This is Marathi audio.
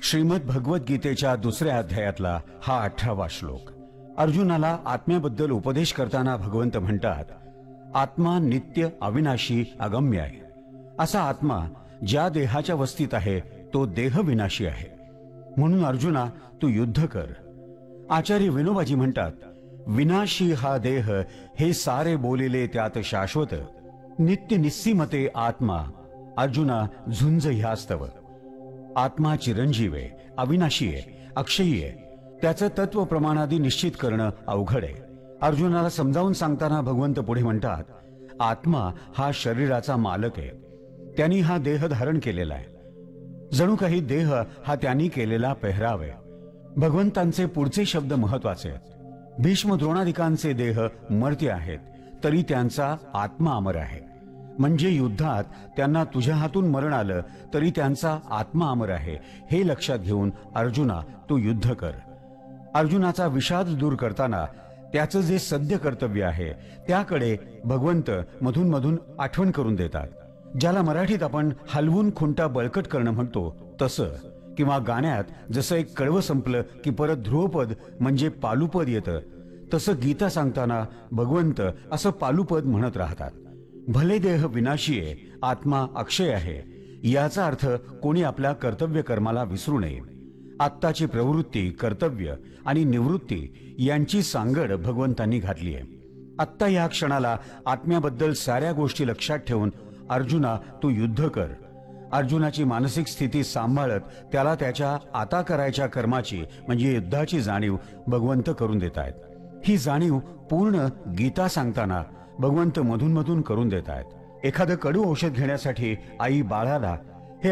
श्रीमद भगवद्गीतेच्या दुसऱ्या अध्यायातला हा 18वा श्लोक. अर्जुनाला आत्म्याबद्दल उपदेश करताना भगवंत म्हणतात, आत्मा नित्य अविनाशी अगम्य आहे. असा आत्मा ज्या देहाच्या वस्तीत आहे तो देह विनाशी आहे. म्हणून अर्जुना, तू युद्ध कर. आचार्य विनोबाजी म्हणतात, विनाशी हा देह हे सारे बोलिले त्यात शाश्वत. नित्य निस्सीमते आत्मा अर्जुना झुंज ह्यास्तव. आत्मा चिरंजीव आहे, अविनाशी आहे, अक्षयी आहे. त्याचं तत्व प्रमाणादी निश्चित करणं अवघड आहे. अर्जुनाला समजावून सांगताना भगवंत पुढे म्हणतात, आत्मा हा शरीराचा मालक आहे. त्यांनी हा देह धारण केलेला आहे. जणू काही देह हा त्यांनी केलेला पेहराव आहे. भगवंतांचे पुढचे शब्द महत्वाचे आहेत. भीष्म द्रोणादिकांचे देह मर्त्य आहेत, तरी त्यांचा आत्मा अमर आहे. म्हणजे युद्धात त्यांना तुझ्या हातून मरण आलं तरी त्यांचा आत्मा अमर आहे. हे लक्षात घेऊन अर्जुना, तू युद्ध कर. अर्जुनाचा विषाद दूर करताना त्याचं जे सद्य कर्तव्य आहे त्याकडे भगवंत मधून मधून आठवण करून देतात. ज्याला मराठीत आपण हलवून खुंटा बळकट करणं म्हणतो तसं, किंवा गाण्यात जसं एक कडवं संपलं की परत ध्रुवपद म्हणजे पालुपद येतं, तसं गीता सांगताना भगवंत असं पालुपद म्हणत राहतात. भले देह विनाशी आहे, आत्मा अक्षय आहे. याचा अर्थ कोणी आपल्या कर्तव्य कर्माला विसरू नये. आत्ताची प्रवृत्ती, कर्तव्य आणि निवृत्ती यांची सांगड भगवंतांनी घातली आहे. आत्ता या क्षणाला आत्म्याबद्दल साऱ्या गोष्टी लक्षात ठेवून अर्जुना, तू युद्ध कर. अर्जुनाची मानसिक स्थिती सांभाळत त्याला त्याच्या आता करायच्या कर्माची म्हणजे युद्धाची जाणीव भगवंत करून देत आहेत. ही जाणीव पूर्ण गीता सांगताना भगवंत मधून मधून करून देत आहेत. एखादं कडू औषध घेण्यासाठी आई बाळाला